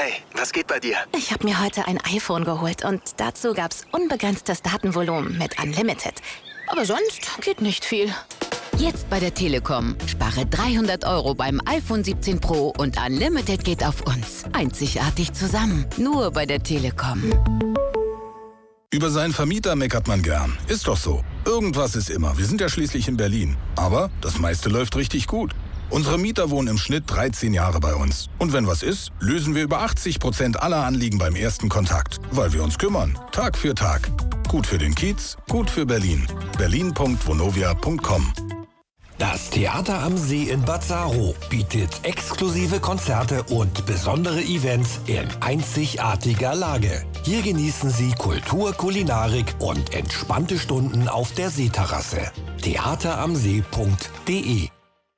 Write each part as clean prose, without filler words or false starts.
Hey, was geht bei dir? Ich habe mir heute ein iPhone geholt und dazu gab's unbegrenztes Datenvolumen mit Unlimited. Aber sonst geht nicht viel. Jetzt bei der Telekom. Spare 300 € beim iPhone 17 Pro und Unlimited geht auf uns. Einzigartig zusammen. Nur bei der Telekom. Über seinen Vermieter meckert man gern. Ist doch so. Irgendwas ist immer. Wir sind ja schließlich in Berlin. Aber das meiste läuft richtig gut. Unsere Mieter wohnen im Schnitt 13 Jahre bei uns. Und wenn was ist, lösen wir über 80% aller Anliegen beim ersten Kontakt. Weil wir uns kümmern. Tag für Tag. Gut für den Kiez, gut für Berlin. berlin.vonovia.com. Das Theater am See in Bad Saro bietet exklusive Konzerte und besondere Events in einzigartiger Lage. Hier genießen Sie Kultur, Kulinarik und entspannte Stunden auf der Seeterrasse. theateramsee.de.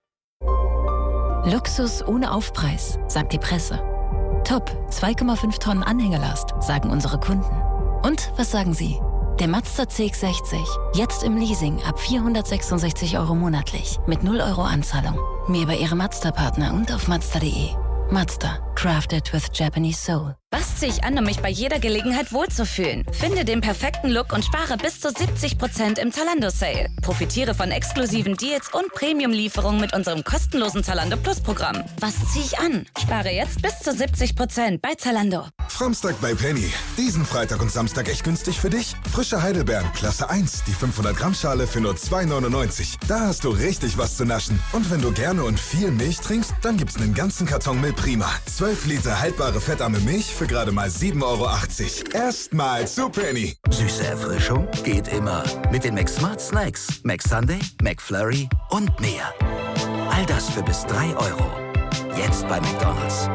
Luxus ohne Aufpreis, sagt die Presse. Top, 2,5 Tonnen Anhängelast, sagen unsere Kunden. Und was sagen Sie? Der Mazda CX-60, jetzt im Leasing ab 466 € monatlich, mit 0 € Anzahlung. Mehr bei Ihrem Mazda-Partner und auf Mazda.de. Mazda, crafted with Japanese soul. Was ziehe ich an, um mich bei jeder Gelegenheit wohlzufühlen? Finde den perfekten Look und spare bis zu 70% im Zalando-Sale. Profitiere von exklusiven Deals und Premium-Lieferungen mit unserem kostenlosen Zalando Plus-Programm. Was ziehe ich an? Spare jetzt bis zu 70% bei Zalando. Samstag bei Penny. Diesen Freitag und Samstag echt günstig für dich? Frische Heidelbeeren, Klasse 1, die 500-Gramm-Schale für nur 2,99. Da hast du richtig was zu naschen. Und wenn du gerne und viel Milch trinkst, dann gibt's einen ganzen Karton Milch Prima. 12 Liter haltbare fettarme Milch für gerade mal 7,80 €. Erstmal zu Penny. Süße Erfrischung geht immer. Mit den McSmart Snacks. McSunday, McFlurry und mehr. All das für bis 3 €. Jetzt bei McDonald's.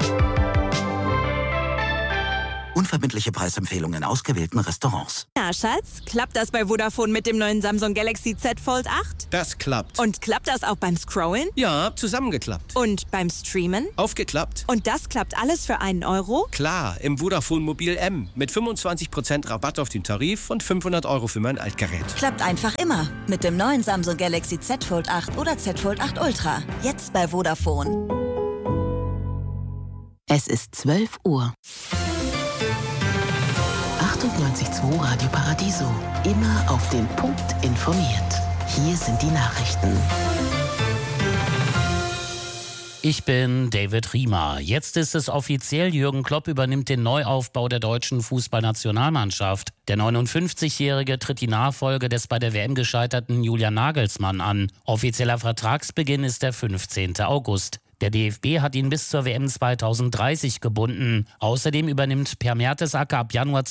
Unverbindliche Preisempfehlungen in ausgewählten Restaurants. Na, Schatz, klappt das bei Vodafone mit dem neuen Samsung Galaxy Z Fold 8? Das klappt. Und klappt das auch beim Scrollen? Ja, zusammengeklappt. Und beim Streamen? Aufgeklappt. Und das klappt alles für 1 €? Klar, im Vodafone Mobil M. Mit 25% Rabatt auf den Tarif und 500 € für mein Altgerät. Klappt einfach immer. Mit dem neuen Samsung Galaxy Z Fold 8 oder Z Fold 8 Ultra. Jetzt bei Vodafone. Es ist 12 Uhr. 98.2 Radio Paradiso. Immer auf den Punkt informiert. Hier sind die Nachrichten. Ich bin David Riemer. Jetzt ist es offiziell, Jürgen Klopp übernimmt den Neuaufbau der deutschen Fußballnationalmannschaft. Der 59-Jährige tritt die Nachfolge des bei der WM gescheiterten Julian Nagelsmann an. Offizieller Vertragsbeginn ist der 15. August. Der DFB hat ihn bis zur WM 2030 gebunden. Außerdem übernimmt Per Mertesacker ab Januar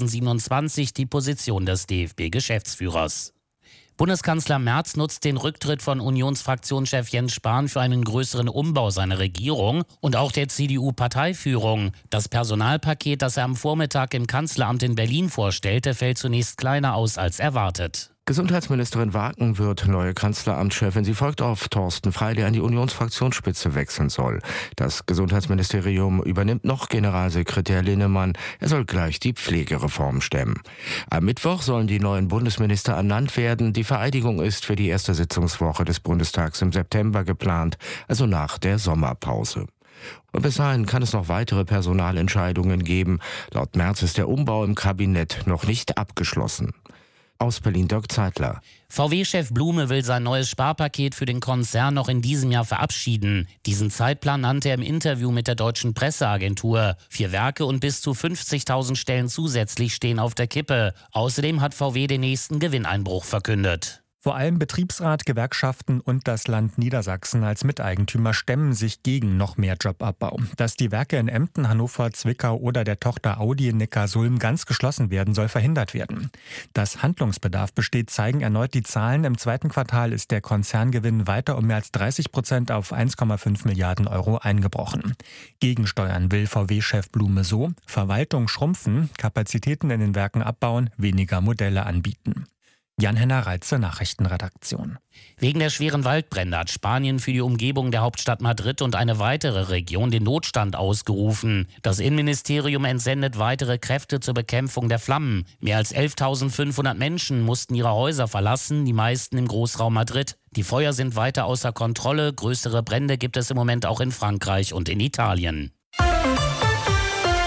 2027 die Position des DFB-Geschäftsführers. Bundeskanzler Merz nutzt den Rücktritt von Unionsfraktionschef Jens Spahn für einen größeren Umbau seiner Regierung und auch der CDU-Parteiführung. Das Personalpaket, das er am Vormittag im Kanzleramt in Berlin vorstellte, fällt zunächst kleiner aus als erwartet. Gesundheitsministerin Wagen wird neue Kanzleramtschefin. Sie folgt auf Thorsten Frey, der an die Unionsfraktionsspitze wechseln soll. Das Gesundheitsministerium übernimmt noch Generalsekretär Linnemann. Er soll gleich die Pflegereform stemmen. Am Mittwoch sollen die neuen Bundesminister ernannt werden. Die Vereidigung ist für die erste Sitzungswoche des Bundestags im September geplant, also nach der Sommerpause. Und bis dahin kann es noch weitere Personalentscheidungen geben. Laut Merz ist der Umbau im Kabinett noch nicht abgeschlossen. Aus Berlin, Dirk Zeitler. VW-Chef Blume will sein neues Sparpaket für den Konzern noch in diesem Jahr verabschieden. Diesen Zeitplan nannte er im Interview mit der Deutschen Presseagentur. 4 Werke und bis zu 50.000 Stellen zusätzlich stehen auf der Kippe. Außerdem hat VW den nächsten Gewinneinbruch verkündet. Vor allem Betriebsrat, Gewerkschaften und das Land Niedersachsen als Miteigentümer stemmen sich gegen noch mehr Jobabbau. Dass die Werke in Emden, Hannover, Zwickau oder der Tochter Audi in Neckarsulm ganz geschlossen werden, soll verhindert werden. Dass Handlungsbedarf besteht, zeigen erneut die Zahlen. Im 2. Quartal ist der Konzerngewinn weiter um mehr als 30% auf 1,5 Milliarden € eingebrochen. Gegensteuern will VW-Chef Blume so: Verwaltung schrumpfen, Kapazitäten in den Werken abbauen, weniger Modelle anbieten. Jan-Henner Reitze, Nachrichtenredaktion. Wegen der schweren Waldbrände hat Spanien für die Umgebung der Hauptstadt Madrid und eine weitere Region den Notstand ausgerufen. Das Innenministerium entsendet weitere Kräfte zur Bekämpfung der Flammen. Mehr als 11.500 Menschen mussten ihre Häuser verlassen, die meisten im Großraum Madrid. Die Feuer sind weiter außer Kontrolle. Größere Brände gibt es im Moment auch in Frankreich und in Italien.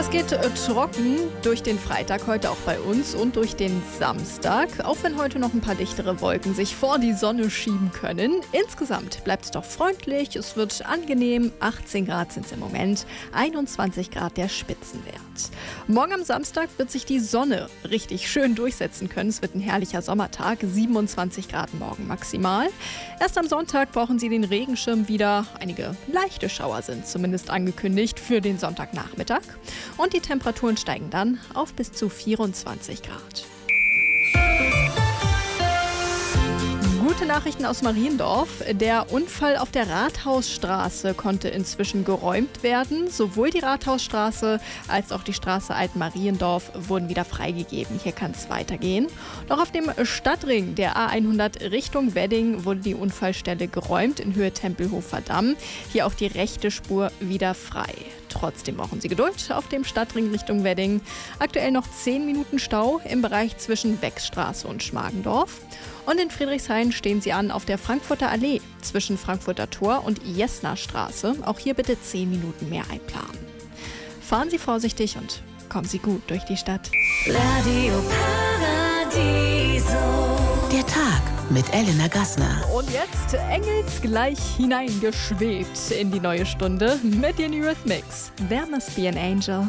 Es geht trocken durch den Freitag heute auch bei uns und durch den Samstag, auch wenn heute noch ein paar dichtere Wolken sich vor die Sonne schieben können. Insgesamt bleibt es doch freundlich, es wird angenehm, 18 Grad sind es im Moment, 21 Grad der Spitzenwert. Morgen am Samstag wird sich die Sonne richtig schön durchsetzen können, es wird ein herrlicher Sommertag, 27 Grad morgen maximal. Erst am Sonntag brauchen Sie den Regenschirm wieder, einige leichte Schauer sind zumindest angekündigt für den Sonntagnachmittag. Und die Temperaturen steigen dann auf bis zu 24 Grad. Gute Nachrichten aus Mariendorf. Der Unfall auf der Rathausstraße konnte inzwischen geräumt werden. Sowohl die Rathausstraße als auch die Straße Alt-Mariendorf wurden wieder freigegeben. Hier kann es weitergehen. Noch auf dem Stadtring der A100 Richtung Wedding wurde die Unfallstelle geräumt in Höhe Tempelhofer Damm. Hier auch die rechte Spur wieder frei. Trotzdem brauchen Sie Geduld auf dem Stadtring Richtung Wedding. Aktuell noch 10 Minuten Stau im Bereich zwischen Wechsstraße und Schmargendorf. Und in Friedrichshain stehen Sie an auf der Frankfurter Allee zwischen Frankfurter Tor und Jesner Straße. Auch hier bitte 10 Minuten mehr einplanen. Fahren Sie vorsichtig und kommen Sie gut durch die Stadt. Radio Paradiso. Der Tag mit Elena Gassner. Und jetzt engelsgleich hineingeschwebt in die neue Stunde mit den Eurythmics. There must be an angel.